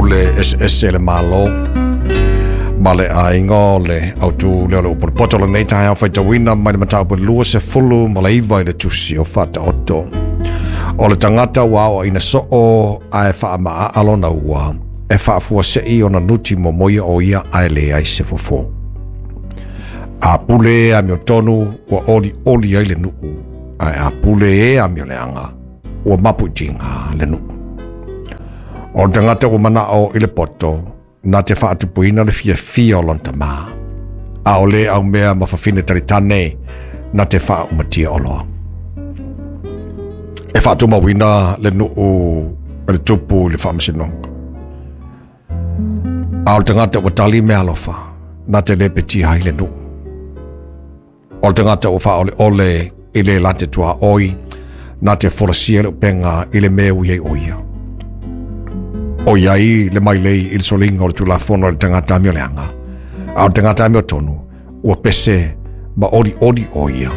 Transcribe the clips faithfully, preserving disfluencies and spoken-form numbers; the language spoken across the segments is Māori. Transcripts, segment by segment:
le S S le malo male ai ngole au tu le le por potolo nei tai au faita wina mai matau por lua se fulu malai vai le tusi o fata otto o le tangata wao ina so o ai fa ma alona ua e fa fu se i ona nuti mo moia o ia ai le ai se fofo a pule a mio tonu o oli oli ai le nu ai a pule e a mio le anga o mapu jinga le nu o tangata o mana o ile poto na te wha atu puina le fia fia o lonta maa. A o le au mea ma whawhine taritane na te wha umatia o loa. E wha atu mawina le nuu le tupu le wha masino. A o tangata o tali mea lofa na te le peti hai le nuu. O tangata o wha ole ole i le late tua oi na te whorasia le upenga i le mea uiei oia. O iai le mai lei il solinga o le tulafono le tangata mio leanga. A o tangata mio tonu, ua pese ma ori ori o ia.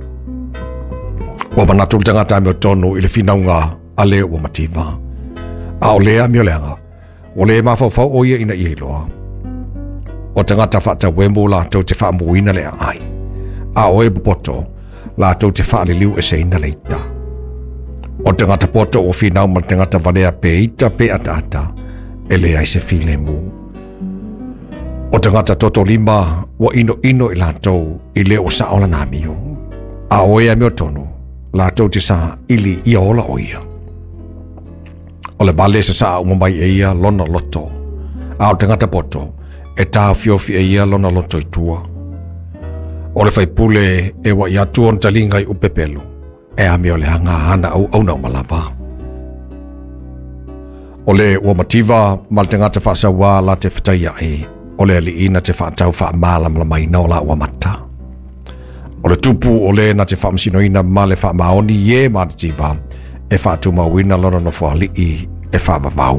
Ua manatu le tangata mio tonu i le finaunga a leo ua mativa. A o lea mio leanga, o lea mawhawhau o ia ina ieiloa. O tangata whata wembo la tau te wha muina lea ai. A o e bupoto la tau te wha li liu e se ina leita. O te ngata poto o finau ma te ngata valea pe ita pe ata ata e le ai se file mu. O te ngata toto lima wa ino ino i lantou i le o sa ola namio. A oea mio tonu, lantou te sa ili ia ola o ia. O le vale se sa umamai e ia lona loto. A o te ngata poto e tau fiofi e ia lona loto i tua. O le faipule e wa i atu on talinga i upepelu. E a mio le hanga hana au au nau malava. O le ua mativa mal te ngata whaasa wā la te whataia e, o le ali ina te whaatau wha maala mala mai nao la ua mata. O le tupu o le na te whaamsino ina ma le wha maoni ye ma te tiva, e whaatu mawina lona no whaali i e wha mawau.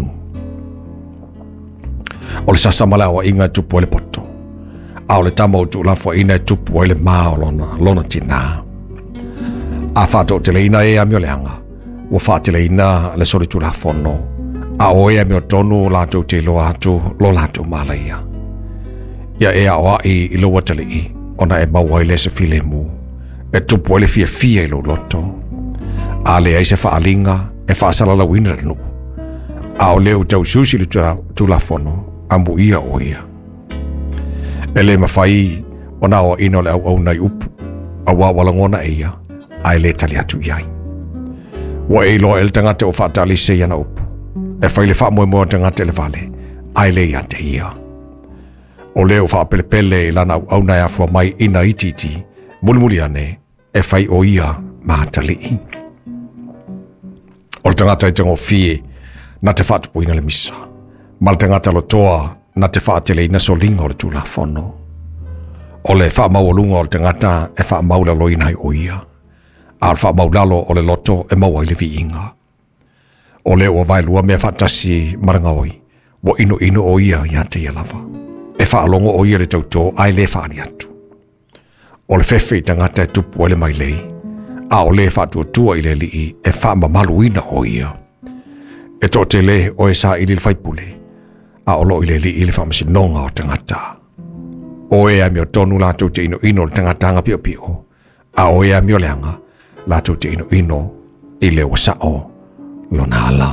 O le sasa mala wa inga tupu o le poto. A o le tamo tu la fwa ina tupu o le mao lona, lona tina. A whato te leina e a mio leanga, ua wha te leina le sori tu la fono, a o e a mio tonu lato te lo atu lo lato malaia. Ia e a oa i i loa tale i, ona e maua i le se file mu, e tupu e le fia fia i lo loto. A le ai se wha alinga, e wha salala wina nu. A o leo tau susi le tu la fono, a mu ia o ia. E le mawhai, ona o ino le au au nai upu, a wawalangona e ia. Ai le tali atu iai. Wa e loa el tangate o whaatali se iana upu. E whaile wha moe moe tangate le vale. Ai le ia te ia. O leo wha pele pele i lana au nai afua mai ina ititi. Mulimuli ane e whai o ia maatali i. O le tangata i tango fie na te whaatupu ina le misa. Ma le tangata lo toa na te whaatele ina so linga o le tula fono. O le wha maulunga o le tangata e wha maula lo ina o ia. Alfa maulalo o le loto e maua i le vi inga. O le ua vai lua mea whatasi marangaoi, wa ino ino o ia ia te ia lava. E whaalongo o ia le tauto ai le whaani atu. O le whewhi tangata e tupu o le mai lei, a o le whaatua tua i le li i e whaama maluina o ia. E to te le o e sa i le whaipule, a o lo i le li i le whaamasi nonga o tangata. O e a mio tonu lātou te ino ino le tangata anga pio pio, a o e a mio leanga, lātou te ino ino i le wasao lona ala.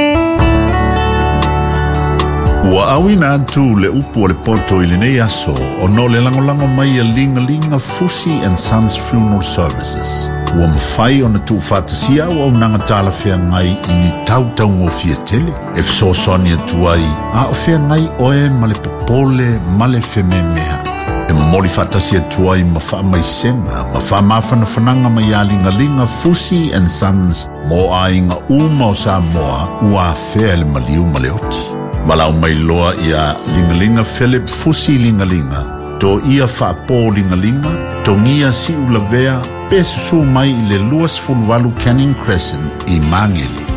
Ua awina atu le upu o le poto i le nei aso o no le langolango mai a linga linga Fusi and Sons Funeral Services. Ua mawhai o na tu whatasia o au nanga tala whea ngai i ni tau tau ngō fia tele. E fso soni atu ai, a o whea ngai oe ma le popole ma le wheme mea. E mori whatasia tuai ma wha mai senga, ma wha mawhana whananga mai a linga linga Fusi and Sons mo a inga uma o Samoa ua whea le maliu ma le oti. Malau mai loa ia linga linga Philip Fusi linga linga, to ia wha pō linga linga, to ngia si ula vea, pesu su mai i le luas fulwalu Canning Crescent i Mangele.